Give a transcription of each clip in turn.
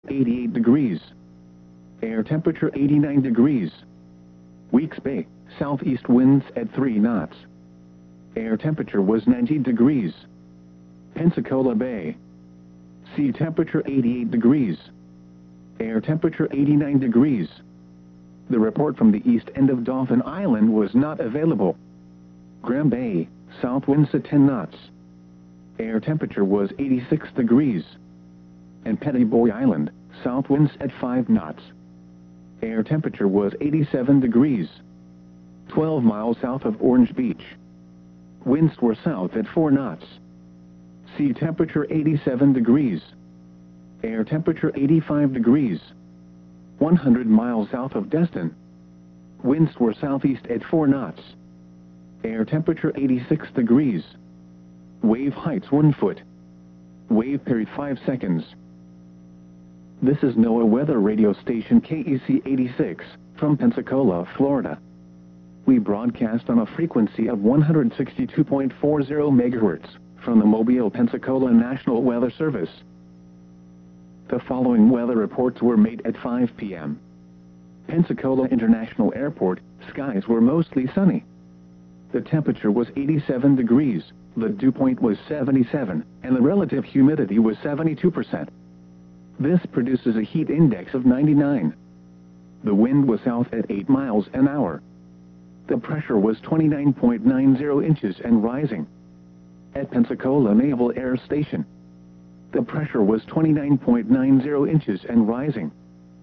88 degrees. Air temperature 89 degrees. Weeks Bay, southeast winds at 3 knots. Air temperature was 90 degrees. Pensacola Bay. Sea temperature 88 degrees. Air temperature 89 degrees. The report from the east end of Dauphin Island was not available. Graham Bay, south winds at 10 knots. Air temperature was 86 degrees. And Pettiboy Island, south winds at 5 knots. Air temperature was 87 degrees. 12 miles south of Orange Beach. Winds were south at 4 knots. Sea temperature 87 degrees. Air temperature 85 degrees. 100 miles south of Destin. Winds were southeast at 4 knots. Air temperature 86 degrees. Wave heights 1 foot. Wave period 5 seconds. This is NOAA weather radio station KEC 86, from Pensacola, Florida. We broadcast on a frequency of 162.40 MHz, from the Mobile, Pensacola National Weather Service. The following weather reports were made at 5 p.m. Pensacola International Airport, skies were mostly sunny. The temperature was 87 degrees, the dew point was 77, and the relative humidity was 72%. This produces a heat index of 99. The wind was south at 8 miles an hour. The pressure was 29.90 inches and rising. At Pensacola Naval Air Station, the pressure was 29.90 inches and rising.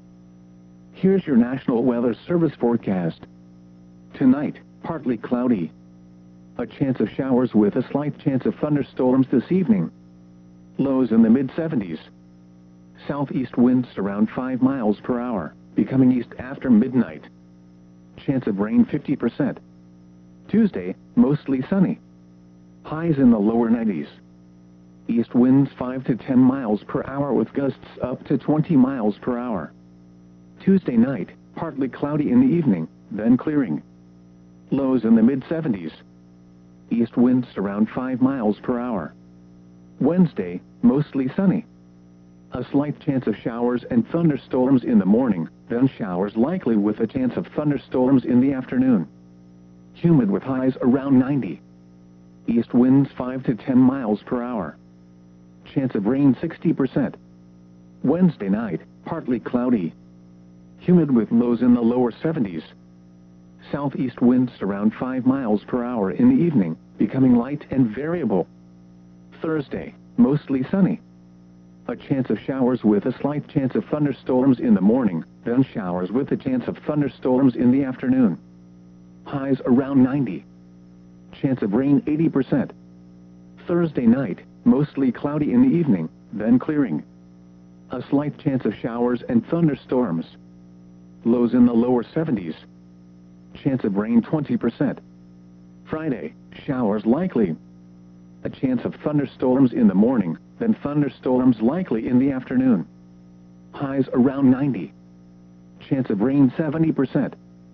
Here's your National Weather Service forecast. Tonight, partly cloudy. A chance of showers with a slight chance of thunderstorms this evening. Lows in the mid-70s. Southeast winds around 5 miles per hour, becoming east after midnight. Chance of rain 50%. Tuesday, mostly sunny. Highs in the lower 90s. East winds 5 to 10 miles per hour with gusts up to 20 miles per hour. Tuesday night, partly cloudy in the evening, then clearing. Lows in the mid-70s. East winds around 5 miles per hour. Wednesday, mostly sunny. A slight chance of showers and thunderstorms in the morning, then showers likely with a chance of thunderstorms in the afternoon. Humid with highs around 90. East winds 5 to 10 miles per hour. Chance of rain 60%. Wednesday night, partly cloudy. Humid with lows in the lower 70s. Southeast winds around 5 miles per hour in the evening, becoming light and variable. Thursday, mostly sunny. A chance of showers with a slight chance of thunderstorms in the morning, then showers with a chance of thunderstorms in the afternoon. Highs around 90. Chance of rain 80%. Thursday night, mostly cloudy in the evening, then clearing. A slight chance of showers and thunderstorms. Lows in the lower 70s. Chance of rain 20%. Friday, showers likely. A chance of thunderstorms in the morning, then thunderstorms likely in the afternoon. Highs around 90. Chance of rain 70%.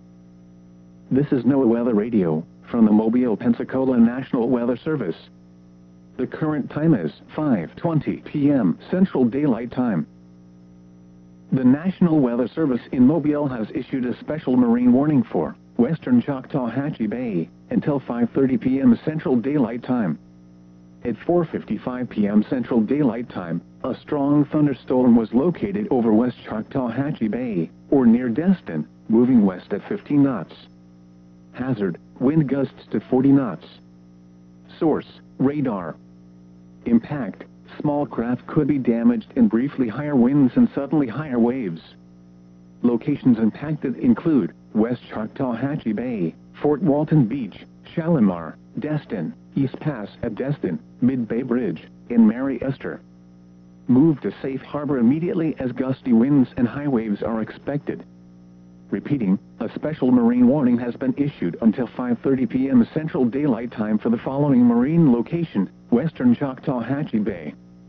This is NOAA Weather Radio, from the Mobile, Pensacola National Weather Service. The current time is 5:20 p.m. Central Daylight Time. The National Weather Service in Mobile has issued a special marine warning for western Choctawhatchee Bay until 5:30 p.m. Central Daylight Time. At 4:55 p.m. Central Daylight Time, a strong thunderstorm was located over West Choctawhatchee Bay, or near Destin, moving west at 15 knots. Hazard, wind gusts to 40 knots. Source, radar. Impact, small craft could be damaged in briefly higher winds and suddenly higher waves. Locations impacted include West Choctawhatchee Bay, Fort Walton Beach, Shalimar, Destin, East Pass at Destin, Mid-Bay Bridge, and Mary Esther. Move to safe harbor immediately as gusty winds and high waves are expected. Repeating, a special marine warning has been issued until 5:30 p.m. Central Daylight Time for the following marine location, western Choctawhatchee Bay.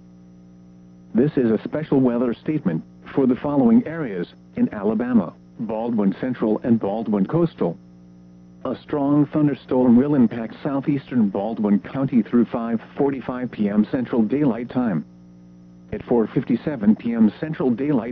This is a special weather statement for the following areas in Alabama, Baldwin Central and Baldwin Coastal. A strong thunderstorm will impact southeastern Baldwin County through 5:45 p.m. Central Daylight Time. At 4:57 p.m. Central Daylight